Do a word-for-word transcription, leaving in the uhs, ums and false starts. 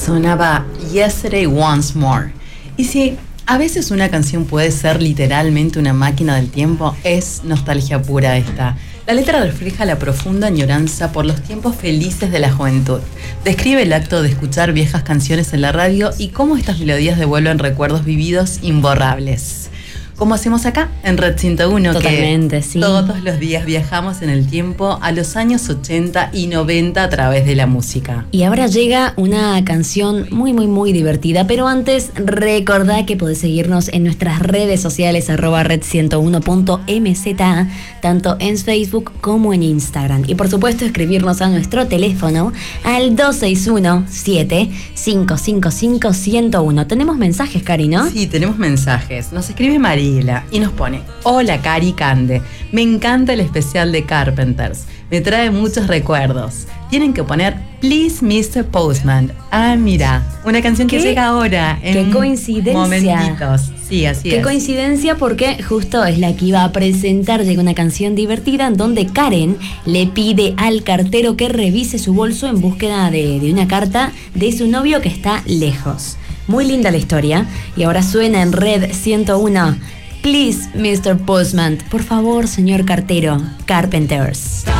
Sonaba Yesterday Once More. Y si a veces una canción puede ser literalmente una máquina del tiempo, es nostalgia pura esta. La letra refleja la profunda añoranza por los tiempos felices de la juventud. Describe el acto de escuchar viejas canciones en la radio y cómo estas melodías devuelven recuerdos vividos imborrables. Como hacemos acá en Red ciento uno, Totalmente, que sí. todos los días viajamos en el tiempo a los años ochenta y noventa a través de la música. Y ahora llega una canción muy, muy, muy divertida. Pero antes, recordá que podés seguirnos en nuestras redes sociales, arroba red ciento uno punto m z a, tanto en Facebook como en Instagram. Y por supuesto, escribirnos a nuestro teléfono al dos seis uno, siete cinco cinco cinco, uno cero uno. Tenemos mensajes, Cari, ¿no? Sí, tenemos mensajes. Nos escribe María y nos pone: hola Cari Cande, me encanta el especial de Carpenters, me trae muchos recuerdos. Tienen que poner Please mister Postman. Ah, mira, una canción que ¿Qué? llega ahora en ¡Qué coincidencia! momentitos. Sí, así Qué es. coincidencia, porque justo es la que iba a presentar. Llega una canción divertida en donde Karen le pide al cartero que revise su bolso en búsqueda de, de una carta de su novio que está lejos. Muy linda la historia. Y ahora suena en Red ciento uno. Please, mister Postman. Por favor, señor cartero. Carpenters.